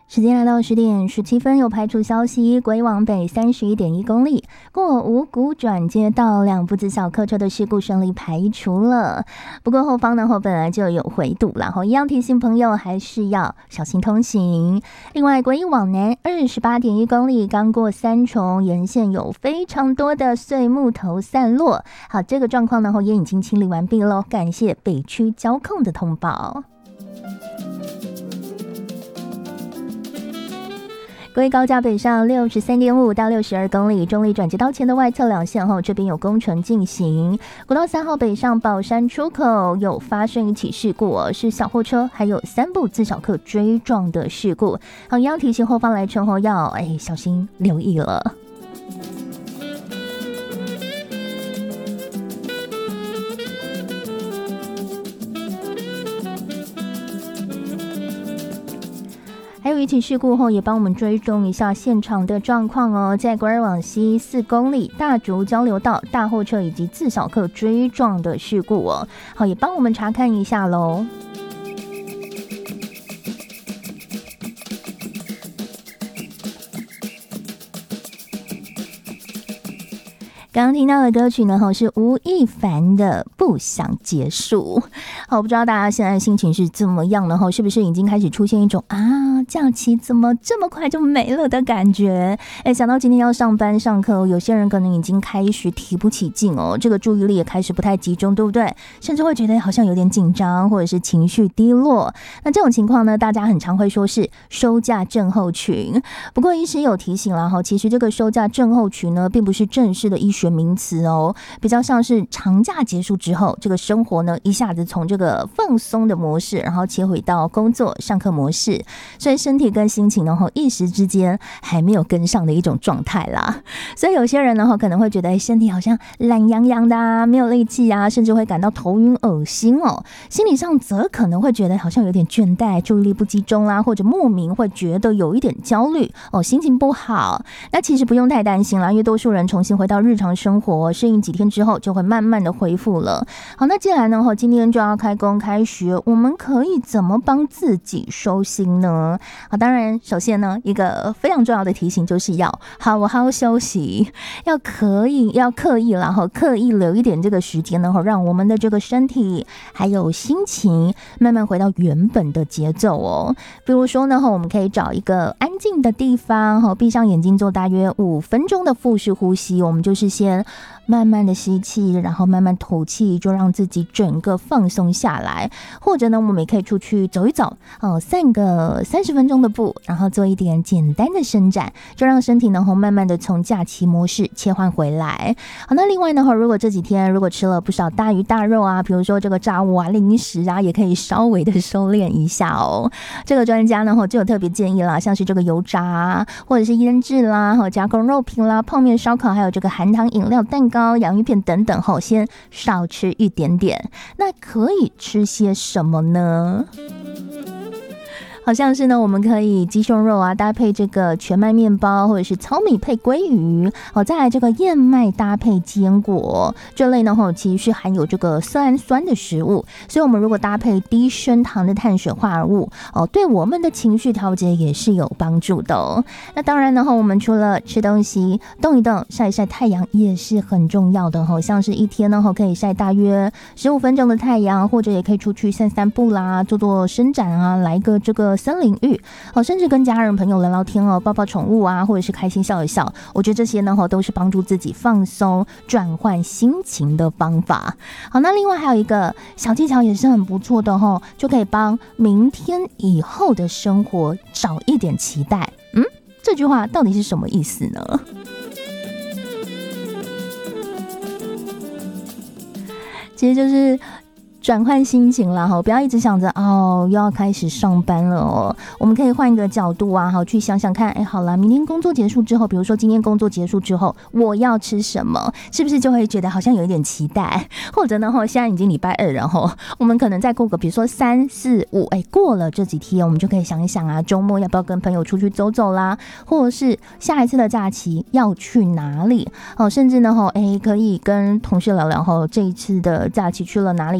时间来到10:17，有排除消息，轨往北31.1公里，过五股转接道，2部自小客车的事故顺利排除了。不过后方呢本来就有回堵了，一样提醒朋友还是要小心通行。另外，轨往南28.1公里，刚过三重，沿线有非常多的碎木头散落。好，这个状况呢也已经清理完毕了，感谢北区交控的通报。轨高架北上63.5到62公里，中立转接道前的外侧两线这边有工程进行。国道3号北上宝山出口有发生一起事故是小货车还有3部自小客追撞的事故。好，一样提醒后方来车要小心留意了。还有一起事故后，也帮我们追踪一下现场的状况在国二往西4公里大竹交流道，大货车以及自小客追撞的事故好，也帮我们查看一下咯。刚刚听到的歌曲呢是吴亦凡的《不想结束》。好，不知道大家现在心情是怎么样呢？是不是已经开始出现一种假期怎么这么快就没了的感觉？想到今天要上班上课，有些人可能已经开始提不起劲这个注意力也开始不太集中，对不对？甚至会觉得好像有点紧张，或者是情绪低落。那这种情况呢，大家很常会说是收假症候群。不过医师有提醒啦，其实这个收假症候群呢，并不是正式的医学名词比较像是长假结束之后，这个生活呢一下子从这个放松的模式，然后切回到工作上课模式，所以身体跟心情呢一时之间还没有跟上的一种状态啦。所以有些人呢可能会觉得身体好像懒洋洋的没有力气甚至会感到头晕恶心心理上则可能会觉得好像有点倦怠，注意力不集中啦，或者莫名会觉得有一点焦虑心情不好。那其实不用太担心啦，因为多数人重新回到日常生活，适应几天之后就会慢慢的恢复了。好，那既然呢今天就要开工开学，我们可以怎么帮自己收心呢？好，当然首先呢一个非常重要的提醒就是要好好休息，要刻意啦刻意留一点这个时间呢让我们的这个身体还有心情慢慢回到原本的节奏比如说呢我们可以找一个安静的地方闭上眼睛做大约5分钟的腹式呼吸，我们就是先慢慢的吸气，然后慢慢吐气，就让自己整个放松下来。或者呢我们也可以出去走一走散个30分钟的步，然后做一点简单的伸展，就让身体呢慢慢的从假期模式切换回来。好，那另外呢如果这几天如果吃了不少大鱼大肉比如说这个炸物零食也可以稍微的收敛一下这个专家呢就有特别建议啦，像是这个油炸或者是腌制啦加工肉品啦、泡面、烧烤，还有这个含糖饮料、蛋糕、洋芋片等等先少吃一点点。那可以吃些什么呢？好像是呢我们可以鸡胸肉搭配这个全麦面包，或者是糙米配鲑鱼再来这个燕麦搭配坚果，这类呢其实是含有这个色氨酸的食物，所以我们如果搭配低升糖的碳水化合物对我们的情绪调节也是有帮助的那当然呢我们除了吃东西，动一动、晒一晒太阳也是很重要的像是一天呢可以晒大约15分钟的太阳，或者也可以出去散散步啦，做做伸展来个这个森林浴甚至跟家人朋友聊聊天抱抱宠物或者是开心笑一笑，我觉得这些呢都是帮助自己放松转换心情的方法。好，那另外还有一个小技巧也是很不错的就可以帮明天以后的生活找一点期待。这句话到底是什么意思呢？其实就是转换心情啦，不要一直想着又要开始上班了我们可以换一个角度去想想看，好啦，明天工作结束之后，比如说今天工作结束之后我要吃什么，是不是就会觉得好像有一点期待？或者呢现在已经礼拜2，然后我们可能再过个比如说3、4、5过了这几天，我们就可以想一想周末要不要跟朋友出去走走啦，或者是下一次的假期要去哪里甚至呢可以跟同事聊聊这一次的假期去了哪里